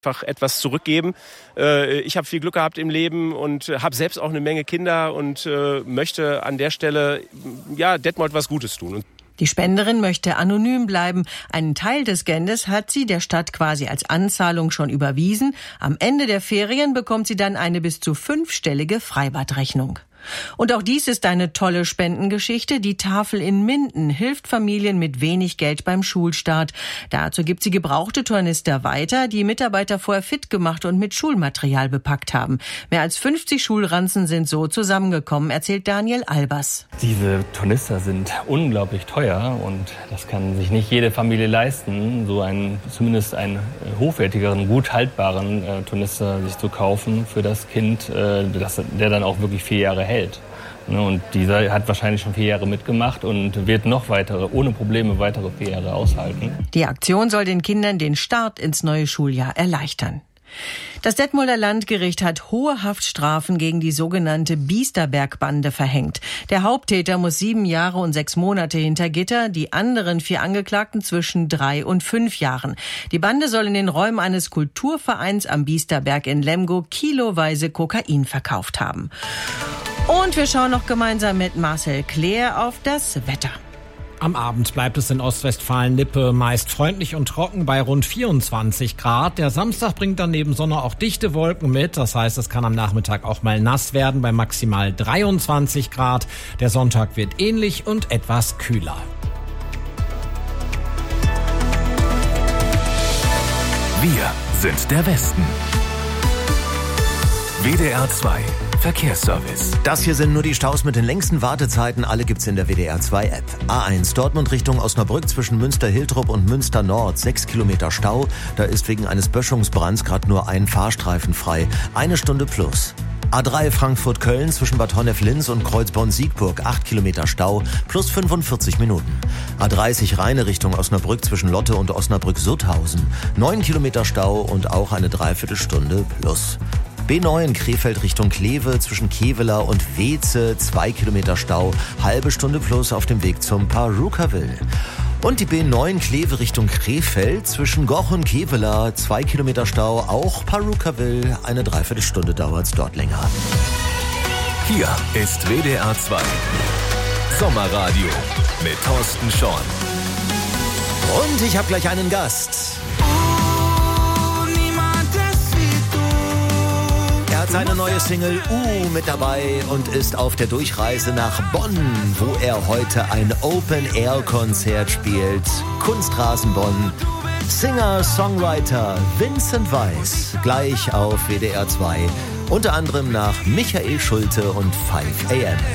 einfach etwas zurückgeben. Ich habe viel Glück gehabt im Leben und habe selbst auch eine Menge Kinder und möchte an der Stelle Detmold was Gutes tun. Die Spenderin möchte anonym bleiben. Einen Teil des Geldes hat sie der Stadt quasi als Anzahlung schon überwiesen. Am Ende der Ferien bekommt sie dann eine bis zu 5-stellige Freibadrechnung. Und auch dies ist eine tolle Spendengeschichte. Die Tafel in Minden hilft Familien mit wenig Geld beim Schulstart. Dazu gibt sie gebrauchte Tornister weiter, die Mitarbeiter vorher fit gemacht und mit Schulmaterial bepackt haben. Mehr als 50 Schulranzen sind so zusammengekommen, erzählt Daniel Albers. Diese Tornister sind unglaublich teuer und das kann sich nicht jede Familie leisten, zumindest einen hochwertigeren, gut haltbaren Tornister sich zu kaufen für das Kind, der dann auch wirklich 4 Jahre hält. Und dieser hat wahrscheinlich schon 4 Jahre mitgemacht und wird noch ohne Probleme weitere 4 Jahre aushalten. Die Aktion soll den Kindern den Start ins neue Schuljahr erleichtern. Das Detmolder Landgericht hat hohe Haftstrafen gegen die sogenannte Biesterberg-Bande verhängt. Der Haupttäter muss 7 Jahre und 6 Monate hinter Gitter, die anderen 4 Angeklagten zwischen 3 und 5 Jahren. Die Bande soll in den Räumen eines Kulturvereins am Biesterberg in Lemgo kiloweise Kokain verkauft haben. Und wir schauen noch gemeinsam mit Marcel Claire auf das Wetter. Am Abend bleibt es in Ostwestfalen-Lippe meist freundlich und trocken bei rund 24 Grad. Der Samstag bringt dann neben Sonne auch dichte Wolken mit. Das heißt, es kann am Nachmittag auch mal nass werden bei maximal 23 Grad. Der Sonntag wird ähnlich und etwas kühler. Wir sind der Westen. WDR 2 Verkehrsservice. Das hier sind nur die Staus mit den längsten Wartezeiten. Alle gibt's in der WDR 2 App. A1 Dortmund Richtung Osnabrück zwischen Münster-Hiltrup und Münster Nord. 6 Kilometer Stau. Da ist wegen eines Böschungsbrands gerade nur ein Fahrstreifen frei. 1 Stunde plus. A3 Frankfurt-Köln zwischen Bad Honnef-Linz und Kreuzborn-Siegburg. 8 Kilometer Stau plus 45 Minuten. A30 Rheine Richtung Osnabrück zwischen Lotte und Osnabrück-Sutthausen. 9 Kilometer Stau und auch eine Dreiviertelstunde plus. B9 Krefeld Richtung Kleve zwischen Kevela und Weeze, 2 Kilometer Stau, halbe Stunde plus auf dem Weg zum Parucaville. Und die B9 Kleve Richtung Krefeld zwischen Goch und Kevela, 2 Kilometer Stau, auch Parucaville, eine Dreiviertelstunde dauert's dort länger. Hier ist WDR 2 Sommerradio mit Thorsten Schorn. Und ich habe gleich einen Gast. Er hat seine neue Single mit dabei und ist auf der Durchreise nach Bonn, wo er heute ein Open-Air-Konzert spielt. Kunstrasen Bonn. Singer, Songwriter Vincent Weiss, gleich auf WDR 2. Unter anderem nach Michael Schulte und 5 AM.